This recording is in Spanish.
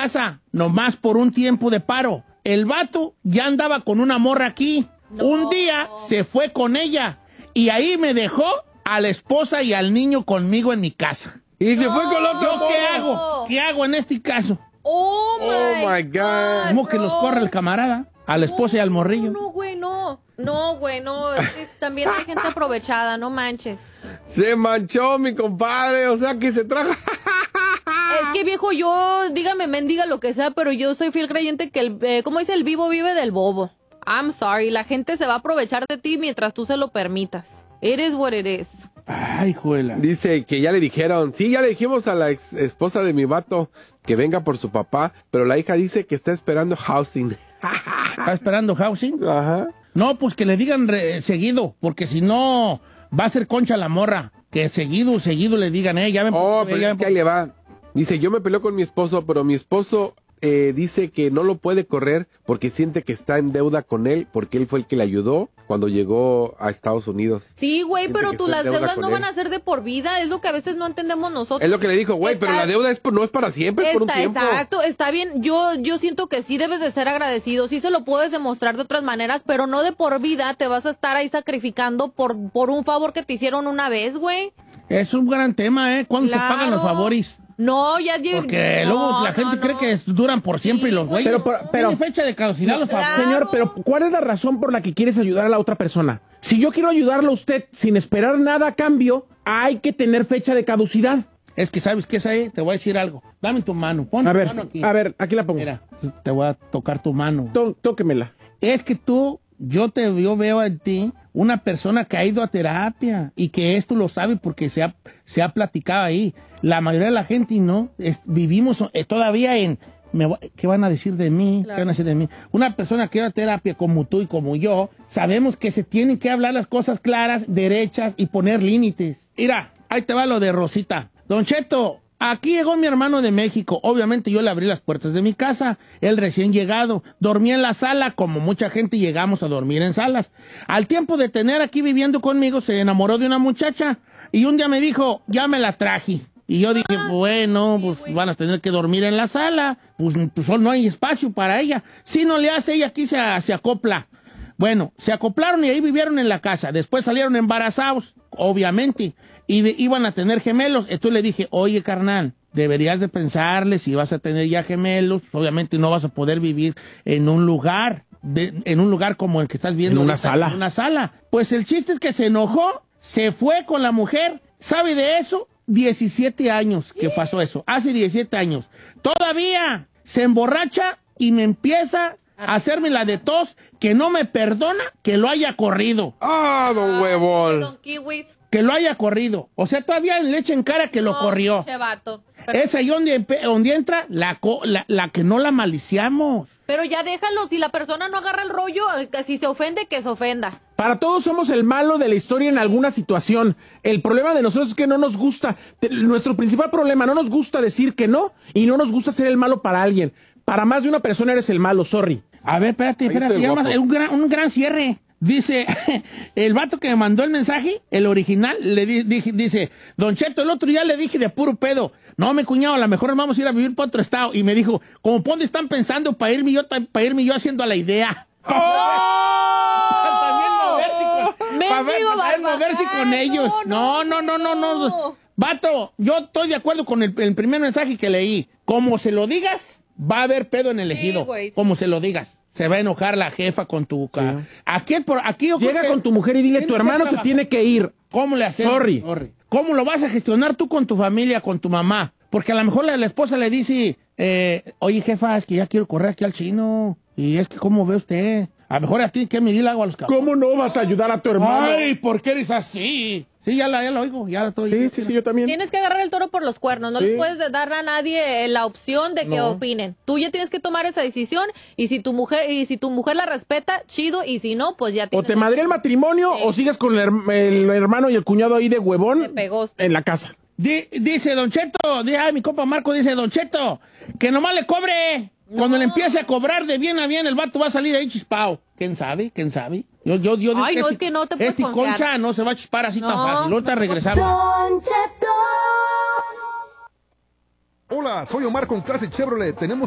casa, nomás por un tiempo de paro. El vato ya andaba con una morra aquí. No. Un día se fue con ella y ahí me dejó a la esposa y al niño conmigo en mi casa. Y se fue con la otra. ¿Yo qué hago? ¿Qué hago en este caso? Oh my God. ¿Cómo que los corre el camarada? A la esposa y al morrillo. No, güey, no. No, güey, no. Es que también hay gente aprovechada, no manches. Se manchó mi compadre, o sea que se trajo. Es que, viejo, yo, dígame, mendiga lo que sea, pero yo soy fiel creyente que ¿cómo dice? El vivo vive del bobo. I'm sorry, la gente se va a aprovechar de ti mientras tú se lo permitas. It is what it is. Ay, juela. Dice que ya le dijeron, sí, ya le dijimos a la ex esposa de mi vato que venga por su papá, pero la hija dice que está esperando housing. ¿Está esperando housing? Ajá. No, pues que le digan seguido, porque si no va a ser concha la morra. Que seguido le digan, ya ven. Pero es que ahí le va. Dice, yo me peleo con mi esposo, pero mi esposo dice que no lo puede correr porque siente que está en deuda con él, porque él fue el que le ayudó cuando llegó a Estados Unidos. Sí, güey, pero las deudas no van a ser de por vida, es lo que a veces no entendemos nosotros. Es lo que le dijo, güey, pero la deuda no es para siempre, es por un tiempo. Exacto, está bien, yo siento que sí debes de ser agradecido, sí se lo puedes demostrar de otras maneras, pero no de por vida te vas a estar ahí sacrificando por un favor que te hicieron una vez, güey. Es un gran tema, ¿Cuándo se pagan los favores? No, ya porque luego la gente cree que duran por siempre y los güeyes. Pero tiene fecha de caducidad los favores. Señor, pero ¿cuál es la razón por la que quieres ayudar a la otra persona? Si yo quiero ayudarlo a usted sin esperar nada a cambio, hay que tener fecha de caducidad. Es que, ¿sabes qué es ahí? Te voy a decir algo. Dame tu mano. Pon tu mano aquí. A ver, aquí la pongo. Mira, te voy a tocar tu mano. Tóquemela. Es que yo veo en ti una persona que ha ido a terapia y que esto lo sabe porque se ha platicado ahí. La mayoría de la gente no. Vivimos todavía en... ¿Qué van a decir de mí? Claro. ¿Qué van a decir de mí? Una persona que va a terapia como tú y como yo, sabemos que se tienen que hablar las cosas claras, derechas y poner límites. Mira, ahí te va lo de Rosita. Don Cheto, aquí llegó mi hermano de México. Obviamente yo le abrí las puertas de mi casa. Él recién llegado. Dormía en la sala, como mucha gente llegamos a dormir en salas. Al tiempo de tener aquí viviendo conmigo, se enamoró de una muchacha. Y un día me dijo, ya me la traje. Y yo dije, bueno, pues van a tener que dormir en la sala. Pues no hay espacio para ella. Si no le hace, ella aquí se acopla. Bueno, se acoplaron y ahí vivieron en la casa. Después salieron embarazados, obviamente. Y iban a tener gemelos. Entonces le dije, oye, carnal, deberías de pensarle si vas a tener ya gemelos. Obviamente no vas a poder vivir en un lugar, como el que estás viendo. En una sala. En una sala. Pues el chiste es que se enojó, se fue con la mujer. ¿Sabe de eso? 17 años que pasó eso. Hace 17 años. Todavía se emborracha y me empieza a hacerme la de tos que no me perdona que lo haya corrido. ¡Ah, don huevón! Don Kiwis. Que lo haya corrido. O sea, todavía le echa en cara que lo corrió. Che vato. Es ahí donde entra la que no la maliciamos. Pero ya déjalo, si la persona no agarra el rollo, si se ofende, que se ofenda. Para todos somos el malo de la historia en alguna situación. El problema de nosotros es que no nos gusta, nuestro principal problema, no nos gusta decir que no y no nos gusta ser el malo para alguien. Para más de una persona eres el malo, sorry. A ver, espérate, un gran cierre. Dice, el vato que me mandó el mensaje, el original, dice, Don Cheto, el otro día le dije de puro pedo, no, mi cuñado, a lo mejor vamos a ir a vivir para otro estado. Y me dijo, ¿cómo dónde están pensando para irme yo haciendo la idea? Para moverse con ellos. No. Vato, yo estoy de acuerdo con el primer mensaje que leí. Como se lo digas, va a haber pedo en el ejido. Sí, como se lo digas. Se va a enojar la jefa con tu... Sí. Aquí llega con tu mujer y dile, tu hermano se tiene que ir. ¿Cómo le hacemos? Sorry. ¿Cómo lo vas a gestionar tú con tu familia, con tu mamá? Porque a lo mejor la esposa le dice, oye, jefa, es que ya quiero correr aquí al chino. Y es que, ¿cómo ve usted? A lo mejor a ti, ¿qué me di el agua a los cabros? ¿Cómo no vas a ayudar a tu hermano? Ay, ¿por qué eres así? Sí, ya lo oigo, ya la estoy. Sí, yo también. Tienes que agarrar el toro por los cuernos, no les puedes dar a nadie la opción de que opinen. Tú ya tienes que tomar esa decisión y si tu mujer la respeta, chido, y si no, pues ya tienes. O te madre el matrimonio o sigues con el hermano y el cuñado ahí de huevón en la casa. Dice Don Cheto, mi compa Marco dice, Don Cheto, que nomás le cobre. Cuando le empiece a cobrar de bien a bien, el vato va a salir ahí chispao. ¿Quién sabe? Yo Ay, no, es que no te puedes confiar. Concha no se va a chispar así tan fácil. Ahorita regresamos. Don Cheto. Hola, soy Omar con Clase Chevrolet. Tenemos